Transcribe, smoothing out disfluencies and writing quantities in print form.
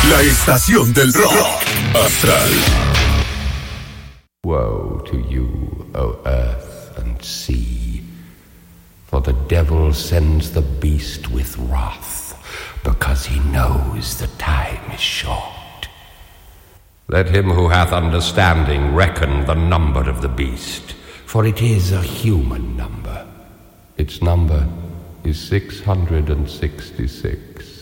La estación del rock astral. Woe to you, O earth and sea, for the devil sends the beast with wrath, because he knows the time is short. Let him who hath understanding reckon the number of the beast, for it is a human number. Its number is 666.